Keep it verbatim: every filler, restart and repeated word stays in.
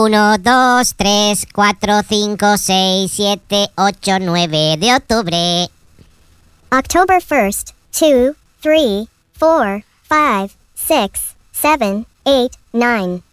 uno, dos, tres, cuatro, cinco, seis, siete, ocho, nueve de octubre. October first, two, three, four, five, six, seven, eight, nine.